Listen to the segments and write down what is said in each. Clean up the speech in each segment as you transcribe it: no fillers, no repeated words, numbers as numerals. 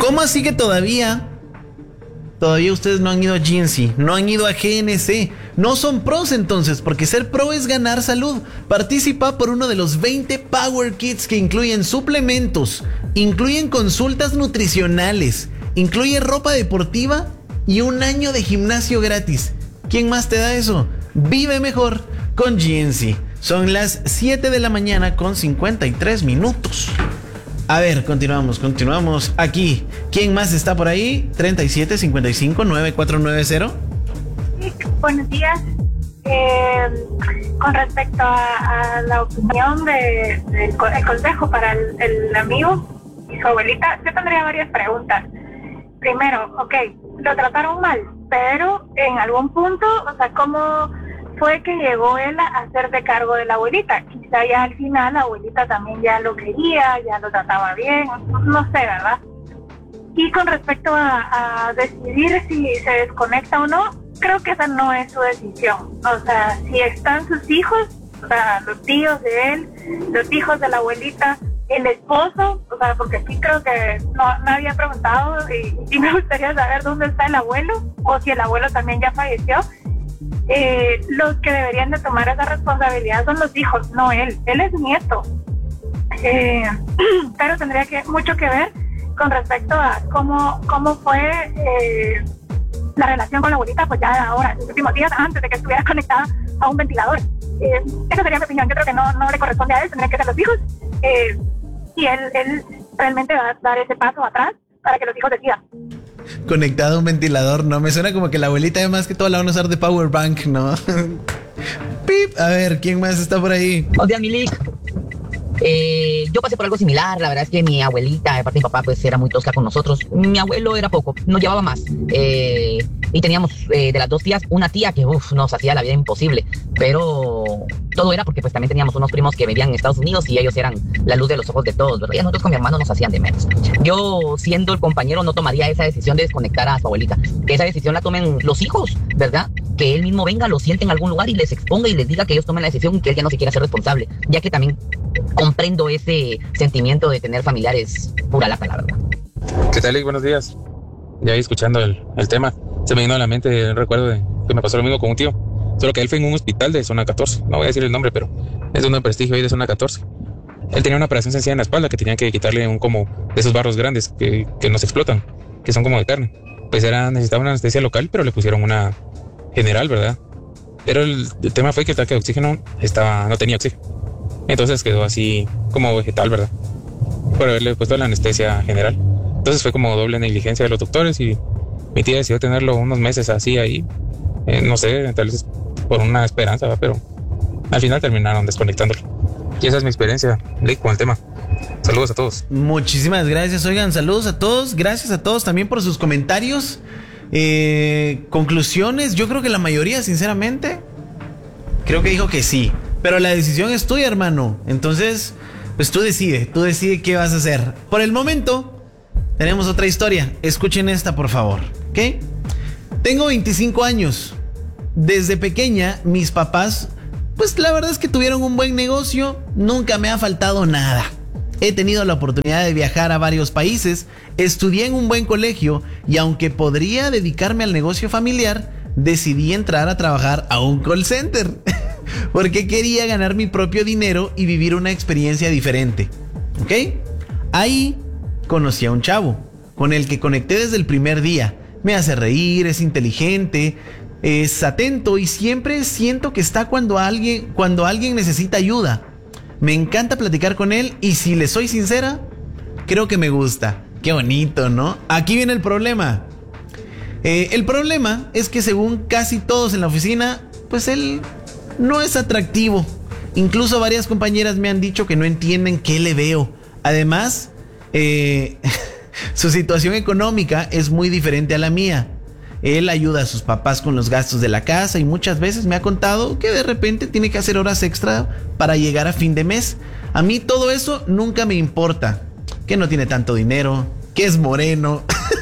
¿Cómo así que todavía ustedes no han ido a GNC, no han ido a GNC? No son pros entonces, porque ser pro es ganar salud. Participa por uno de los 20 Power Kits que incluyen suplementos, incluyen consultas nutricionales, incluye ropa deportiva y un año de gimnasio gratis. ¿Quién más te da eso? Vive mejor con GNC. Son las 7 de la mañana con 53 minutos. A ver, continuamos aquí. ¿Quién más está por ahí? 3755-9490. Sí, buenos días. Con respecto a la opinión el consejo para el amigo y su abuelita, yo tendría varias preguntas. Primero, lo trataron mal, pero en algún punto, ¿cómo fue que llegó él a hacerse cargo de la abuelita? Quizá ya al final la abuelita también ya lo quería, ya lo trataba bien, no sé, ¿verdad? Y con respecto a decidir si se desconecta o no, creo que esa no es su decisión. Si están sus hijos, los tíos de él, los hijos de la abuelita, el esposo, porque sí creo que no había preguntado y me gustaría saber dónde está el abuelo, o si el abuelo también ya falleció. Los que deberían de tomar esa responsabilidad son los hijos, no él. Él es nieto. Pero tendría mucho que ver con respecto a cómo fue la relación con la abuelita, pues ya ahora, en los últimos días, antes de que estuviera conectada a un ventilador. Esa sería mi opinión. Yo creo que no le corresponde a él, tendría que ser los hijos. Y él realmente va a dar ese paso atrás para que los hijos decidan. Conectado a un ventilador, no, me suena como que la abuelita además que todo la van a usar de power bank, ¿no? Pip, a ver, ¿quién más está por ahí? Buenos días, Milik. Yo pasé por algo similar. La verdad es que mi abuelita, de parte de mi papá, pues era muy tosca con nosotros. Mi abuelo era poco, nos llevaba más. Y teníamos de las dos tías, una tía que nos hacía la vida imposible. Pero todo era porque pues también teníamos unos primos que vivían en Estados Unidos y ellos eran la luz de los ojos de todos, ¿verdad? Y nosotros con mi hermano nos hacían de menos. Yo, siendo el compañero, no tomaría esa decisión de desconectar a su abuelita. Que esa decisión la tomen los hijos, ¿verdad? Que él mismo venga, lo siente en algún lugar y les exponga y les diga que ellos tomen la decisión y que él ya no se quiere hacer responsable. Ya que también comprendo ese sentimiento de tener familiares pura lata, la verdad. ¿Qué tal, Lick? Buenos días. Ya ahí escuchando el tema, se me vino a la mente el recuerdo de que me pasó lo mismo con un tío. Solo que él fue en un hospital de zona 14. No voy a decir el nombre, pero es de un prestigio ahí de zona 14. Él tenía una operación sencilla en la espalda que tenían que quitarle un como de esos barros grandes que nos explotan, que son como de carne. Pues necesitaba una anestesia local, pero le pusieron una general, ¿verdad? Pero el tema fue que el tanque de oxígeno no tenía oxígeno. Entonces quedó así como vegetal, ¿verdad? Por haberle puesto la anestesia general. Entonces fue como doble negligencia de los doctores y mi tía decidió tenerlo unos meses así ahí. No sé, tal vez por una esperanza, ¿verdad? Pero al final terminaron desconectándolo. Y esa es mi experiencia, Lick, con el tema. Saludos a todos. Muchísimas gracias. Oigan, saludos a todos. Gracias a todos también por sus comentarios. Conclusiones. Yo creo que la mayoría, sinceramente, creo que dijo que sí. Pero la decisión es tuya, hermano. Entonces, pues tú decide qué vas a hacer. Por el momento, tenemos otra historia. Escuchen esta, por favor. ¿Ok? Tengo 25 años. Desde pequeña, mis papás, pues la verdad es que tuvieron un buen negocio. Nunca me ha faltado nada. He tenido la oportunidad de viajar a varios países. Estudié en un buen colegio. Y aunque podría dedicarme al negocio familiar, decidí entrar a trabajar a un call center. Porque quería ganar mi propio dinero y vivir una experiencia diferente. ¿Ok? Ahí conocí a un chavo con el que conecté desde el primer día. Me hace reír, es inteligente, es atento y siempre siento que está cuando alguien necesita ayuda. Me encanta platicar con él y si le soy sincera, creo que me gusta. Qué bonito, ¿no? Aquí viene el problema. El problema es que según casi todos en la oficina, pues él no es atractivo. Incluso varias compañeras me han dicho que no entienden qué le veo. Además, su situación económica es muy diferente a la mía. Él ayuda a sus papás con los gastos de la casa y muchas veces me ha contado que de repente tiene que hacer horas extra para llegar a fin de mes. A mí todo eso nunca me importa. Que no tiene tanto dinero, que es moreno.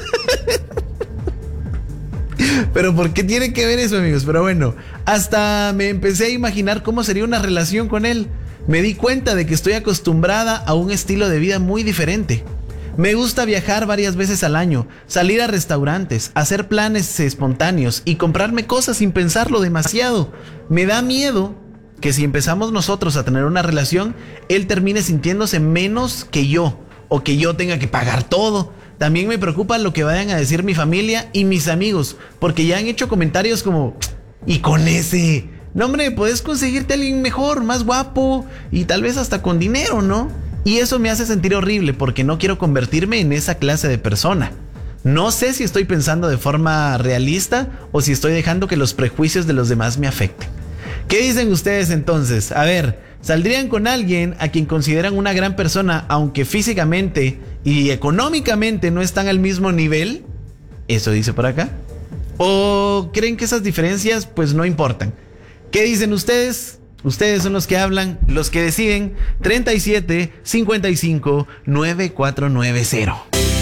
Pero ¿por qué tiene que ver eso, amigos? Pero bueno, hasta me empecé a imaginar cómo sería una relación con él. Me di cuenta de que estoy acostumbrada a un estilo de vida muy diferente. Me gusta viajar varias veces al año, salir a restaurantes, hacer planes espontáneos y comprarme cosas sin pensarlo demasiado. Me da miedo que si empezamos nosotros a tener una relación, él termine sintiéndose menos que yo o que yo tenga que pagar todo. También me preocupa lo que vayan a decir mi familia y mis amigos, porque ya han hecho comentarios como, y con ese, no hombre, puedes conseguirte a alguien mejor, más guapo y tal vez hasta con dinero, ¿no? Y eso me hace sentir horrible porque no quiero convertirme en esa clase de persona. No sé si estoy pensando de forma realista o si estoy dejando que los prejuicios de los demás me afecten. ¿Qué dicen ustedes entonces? A ver, ¿saldrían con alguien a quien consideran una gran persona aunque físicamente y económicamente no están al mismo nivel? Eso dice por acá. ¿O creen que esas diferencias pues no importan? ¿Qué dicen ustedes? Ustedes son los que hablan, los que deciden. 37 55 9490.